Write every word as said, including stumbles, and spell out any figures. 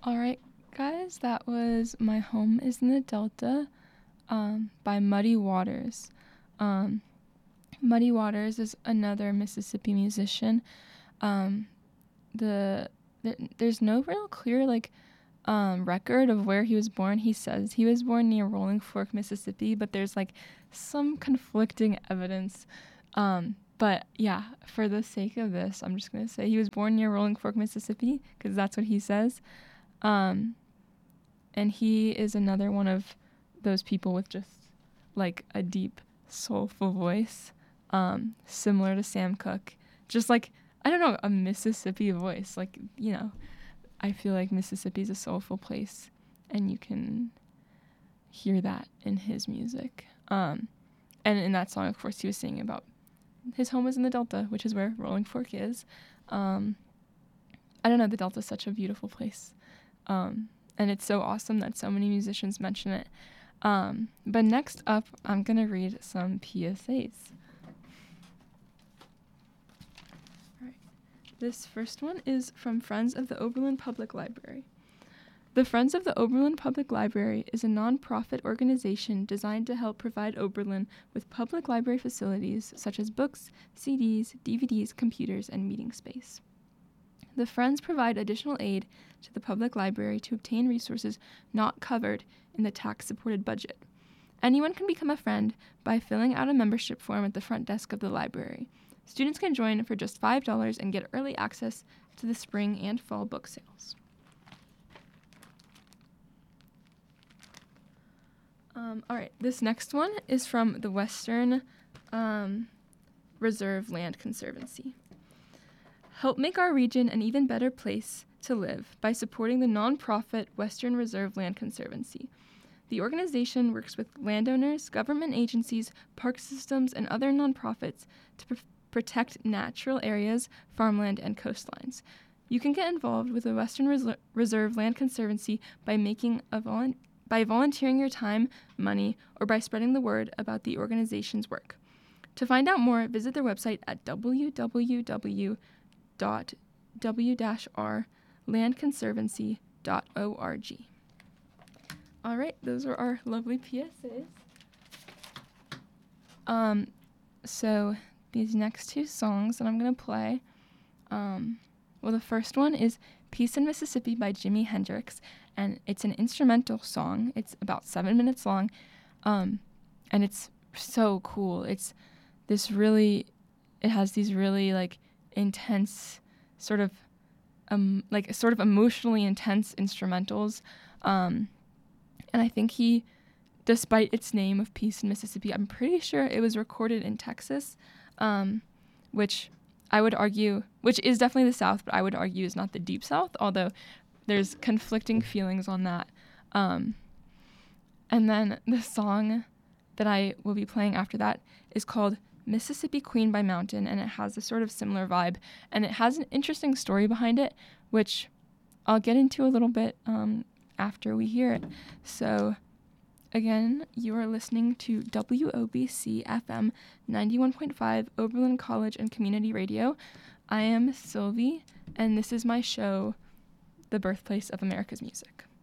All right, guys, that was My Home is in the Delta um, by Muddy Waters. Um, Muddy Waters is another Mississippi musician. Um, the, the There's no real clear like um, record of where he was born. He says he was born near Rolling Fork, Mississippi, but there's like some conflicting evidence. Um, but yeah, for the sake of this, I'm just gonna say he was born near Rolling Fork, Mississippi, because that's what he says. Um, and he is another one of those people with just like a deep, soulful voice, um, similar to Sam Cooke. Just like, I don't know, a Mississippi voice. Like, you know, I feel like Mississippi is a soulful place, and you can hear that in his music. Um, and in that song, of course, he was singing about his home is in the Delta, which is where Rolling Fork is. Um, I don't know, the Delta is such a beautiful place. Um, and it's so awesome that so many musicians mention it. Um, but next up, I'm going to read some P S As. All right. This first one is from Friends of the Oberlin Public Library. The Friends of the Oberlin Public Library is a nonprofit organization designed to help provide Oberlin with public library facilities such as books, C Ds, D V Ds, computers, and meeting space. The Friends provide additional aid to the public library to obtain resources not covered in the tax-supported budget. Anyone can become a friend by filling out a membership form at the front desk of the library. Students can join for just five dollars and get early access to the spring and fall book sales. Um, all right, this next one is from the Western um, Reserve Land Conservancy. Help make our region an even better place to live by supporting the nonprofit Western Reserve Land Conservancy. The organization works with landowners, government agencies, park systems, and other nonprofits to pr- protect natural areas, farmland, and coastlines. You can get involved with the Western Res- Reserve Land Conservancy by making a volun- by volunteering your time, money, or by spreading the word about the organization's work. To find out more, visit their website at w w w dot w dash r land conservancy dot org. All right, those are our lovely P S As. Um, so these next two songs that I'm going to play, um, well, the first one is Peace in Mississippi by Jimi Hendrix, and it's an instrumental song. It's about seven minutes long, um, and it's so cool. It's this really, it has these really, like, intense, sort of, um, like, sort of emotionally intense instrumentals, um, and I think he, despite its name of Peace in Mississippi, I'm pretty sure it was recorded in Texas, um, which I would argue, which is definitely the South, but I would argue is not the Deep South, although there's conflicting feelings on that. Um, and then the song that I will be playing after that is called Mississippi Queen by Mountain, and it has a sort of similar vibe, and it has an interesting story behind it, which I'll get into a little bit um, after we hear it. So, again, you are listening to W O B C F M ninety-one point five Oberlin College and Community Radio. I am Sylvie, and this is my show, The Birthplace of America's Music.